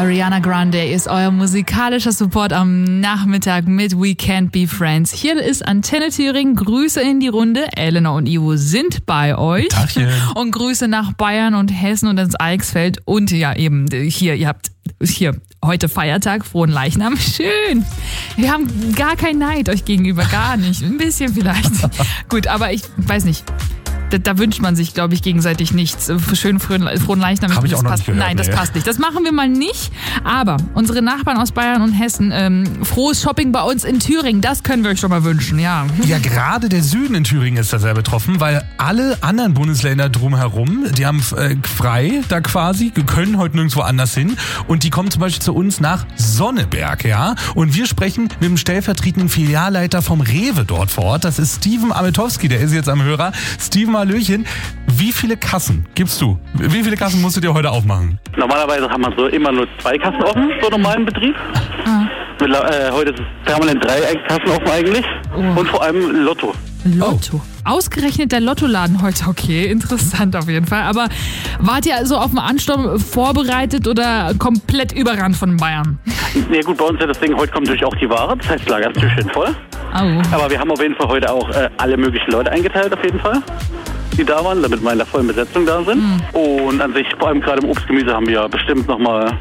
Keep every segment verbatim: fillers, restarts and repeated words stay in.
Ariana Grande ist euer musikalischer Support am Nachmittag mit We Can't Be Friends. Hier ist Antenne Thüringen. Grüße in die Runde. Elena und Ivo sind bei euch. Tachchen. Und Grüße nach Bayern und Hessen und ins Eichsfeld. Und ja, eben hier, ihr habt hier heute Feiertag, frohen Leichnam. Schön. Wir haben gar keinen Neid euch gegenüber, gar nicht. Ein bisschen vielleicht. Gut, aber ich weiß nicht. Da, da wünscht man sich, glaube ich, gegenseitig nichts. Schön frohen, frohen Leichnam. Hab ich auch noch passt, nicht gehört, Nein, das nee. passt nicht. Das machen wir mal nicht. Aber unsere Nachbarn aus Bayern und Hessen, ähm, frohes Shopping bei uns in Thüringen, das können wir euch schon mal wünschen, ja. Ja, gerade der Süden in Thüringen ist da sehr betroffen, weil alle anderen Bundesländer drumherum, die haben äh, frei da quasi, können heute nirgendwo anders hin. Und die kommen zum Beispiel zu uns nach Sonneberg, ja. Und wir sprechen mit dem stellvertretenden Filialleiter vom Rewe dort vor Ort. Das ist Steven Ametowski, der ist jetzt am Hörer. Steven, Hallöchen. Wie viele Kassen gibst du? Wie viele Kassen musst du dir heute aufmachen? Normalerweise haben wir so immer nur zwei Kassen offen, so im normalen Betrieb. Ah. Mit, äh, heute ist es permanent drei Kassen offen eigentlich. Oh. Und vor allem Lotto. Lotto. Oh. Ausgerechnet der Lottoladen heute, okay, interessant auf jeden Fall. Aber wart ihr also auf den Ansturm vorbereitet oder komplett überrannt von Bayern? Ja gut, bei uns ist ja das Ding, heute kommt natürlich auch die Ware, das heißt, das Lager ist natürlich schön voll. Oh. Aber wir haben auf jeden Fall heute auch äh, alle möglichen Leute eingeteilt, auf jeden Fall, die da waren, damit wir in der vollen Besetzung da sind. Mhm. Und an sich, vor allem gerade im Obstgemüse, haben wir bestimmt nochmal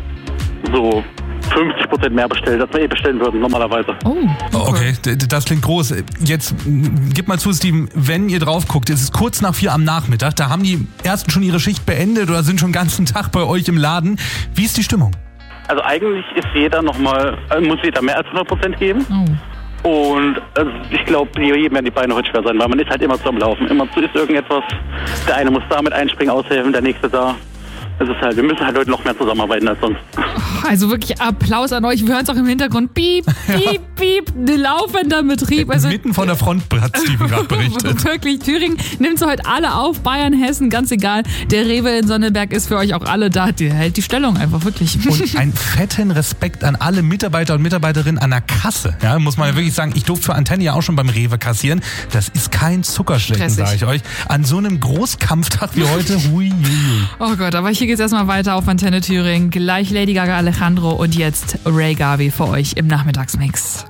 so fünfzig Prozent mehr bestellt, als wir eh bestellen würden, normalerweise. Oh, okay, das klingt groß. Jetzt gib mal zu, Steven, wenn ihr drauf guckt, es ist kurz nach vier am Nachmittag, da haben die Ersten schon ihre Schicht beendet oder sind schon den ganzen Tag bei euch im Laden. Wie ist die Stimmung? Also eigentlich ist jeder nochmal, äh, muss jeder mehr als hundert Prozent geben. Oh. Und also ich glaube, jedem werden die Beine heute schwer sein, weil man ist halt immer so am Laufen. Immer zu ist irgendetwas. Der eine muss da mit einspringen, aushelfen, der nächste da. Es ist halt, wir müssen halt heute noch mehr zusammenarbeiten als sonst. Also wirklich Applaus an euch. Wir hören es auch im Hintergrund. Piep, piep, piep. Laufender Betrieb. Also mitten von der Front hat Steven gerade berichtet. Wirklich, Thüringen nimmt sie heute alle auf. Bayern, Hessen, ganz egal. Der Rewe in Sonneberg ist für euch auch alle da. Der hält die Stellung einfach, wirklich. Und einen fetten Respekt an alle Mitarbeiter und Mitarbeiterinnen an der Kasse. Ja, muss man ja wirklich sagen, ich durfte für Antenne ja auch schon beim Rewe kassieren. Das ist kein Zuckerschlecken, sage ich euch. An so einem Großkampftag wie heute, hui, hui. Oh Gott, aber hier geht's erstmal weiter auf Antenne Thüringen. Gleich Lady Gaga, Alejandro und jetzt Ray Garvey für euch im Nachmittagsmix.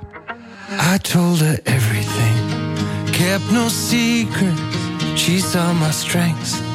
I told her everything, kept no secret. She saw my strengths